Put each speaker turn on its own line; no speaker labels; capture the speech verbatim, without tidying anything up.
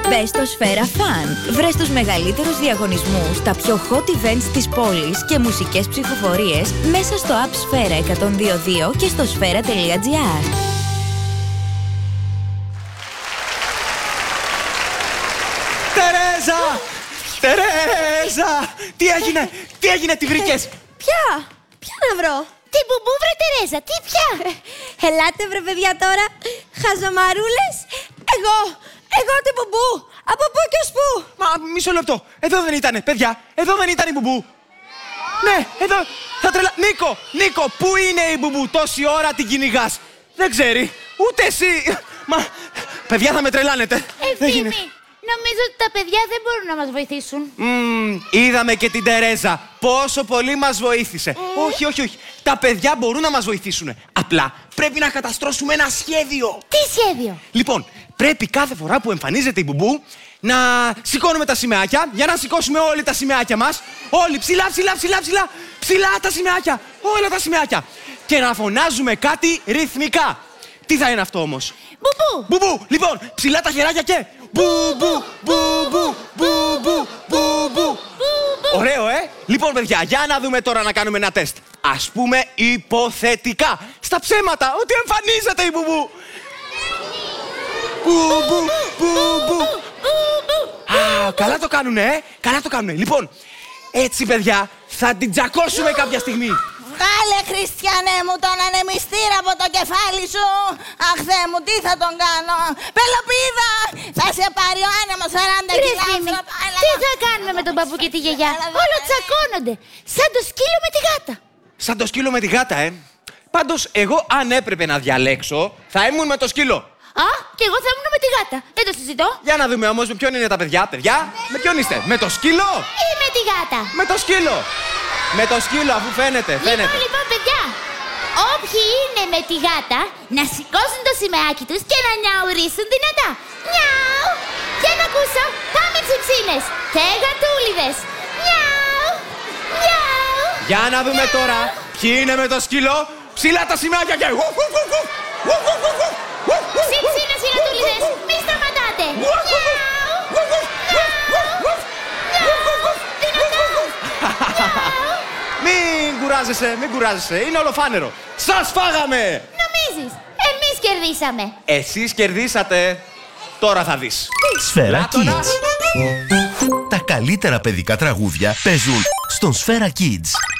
Μπες στο Σφαίρα Fun. Βρες τους μεγαλύτερους διαγωνισμούς, τα πιο hot events της πόλης και μουσικές ψηφοφορίες μέσα στο app Σφαίρα εκατόν δύο δύο και στο σφαίρα τελεία τζι άρ.
Τερέζα! Τερέζα! Τι έγινε! Τι έγινε, τη βρήκες!
Ποια? Ποια να βρω?
Την Μπουμπού, βρε Τερέζα, τι πια?
Ελάτε βρε παιδιά τώρα. Χαζομαρούλες. Εγώ, εγώ την Μπουμπού. Από πού και ως πού?
Μα μισό λεπτό. Εδώ δεν ήτανε, παιδιά. Εδώ δεν ήταν η Μπουμπού. Ναι, εδώ. Θα τρελα... Νίκο, Νίκο, πού είναι η Μπουμπού? Τόση ώρα την κυνηγάς. Δεν ξέρει. Ούτε εσύ. Μα, παιδιά, θα με τρελάνετε.
Ευθύμη, νομίζω ότι τα παιδιά δεν μπορούν να μας βοηθήσουν.
Mm, είδαμε και την Τερέζα. Πόσο πολύ μας βοήθησε. Mm. Όχι, όχι, όχι. Τα παιδιά μπορούν να μας βοηθήσουν. Απλά πρέπει να καταστρώσουμε ένα σχέδιο.
Τι σχέδιο?
Λοιπόν, πρέπει κάθε φορά που εμφανίζεται η Μπουμπού να σηκώνουμε τα σημαίακια για να σηκώσουμε όλοι τα σημαίακια μας. Όλοι ψηλά, ψηλά, ψηλά, ψηλά. Ψηλά τα σημαίακια. Όλα τα σημαίακια. Και να φωνάζουμε κάτι ρυθμικά. Τι θα είναι αυτό όμως?
Μπουμπού!
Μπουμπού! Λοιπόν, ψηλά τα χεράκια και... Μπουμπού! Μπουμπού! Μπουμπού! Μπουμπού! Ωραίο, ε! Λοιπόν, παιδιά, για να δούμε τώρα να κάνουμε ένα τεστ. Ας πούμε υποθετικά, στα ψέματα, ότι εμφανίζεται η Μπουμπού. Μπουμπού! Μπουμπού! Α, καλά το κάνουνε, ε! Καλά το κάνουνε. Λοιπόν, έτσι, παιδιά, θα την τζακώσουμε κάποια στιγμή.
Βγάλε, Χριστιανέ μου, τον ανεμιστήρα από το κεφάλι σου. Αχ, Θεέ μου, τι θα τον κάνω? Πελοπίδα, θα σε πάρει ο άνεμος σαράντα κιλά.
Τι θα κάνουμε με τον παππού και τη γιαγιά? Όλο τσακώνονται. Σαν το σκύλο με τη γάτα.
Σαν το σκύλο με τη γάτα, ε. Πάντως, εγώ αν έπρεπε να διαλέξω, θα ήμουν με το σκύλο.
Α, και εγώ θα ήμουν με τη γάτα. Δεν το συζητώ.
Για να δούμε όμως με ποιον είναι τα παιδιά. Παιδιά, με ποιον είστε? Με το σκύλο
Ή με τη γάτα?
Με το σκύλο. Με το σκύλο, αφού φαίνεται, φαίνεται.
Λοιπόν, λοιπόν, παιδιά, όποιοι είναι με τη γάτα, να σηκώσουν το σημαίακι τους και να νιαουρίσουν δυνατά. Νιάου! Για να ακούσω, πάμε ψιψίνες και γατούλιδες. Νιάου! Νιάου!
Για να δούμε
Νιάου.
τώρα ποιοι είναι με το σκύλο. Ψηλά τα σημαίακια και...
Ψιψίνες και γατούλιδες, μη σταματάτε. Νιάου!
Μην κουράζεσαι, μην κουράζεσαι. Είναι ολοφάνερο. Σας φάγαμε!
Νομίζεις, εμείς κερδίσαμε.
Εσείς κερδίσατε. Τώρα θα δεις.
Σφαίρα Kids. Τα καλύτερα παιδικά τραγούδια παίζουν στον Σφαίρα Kids.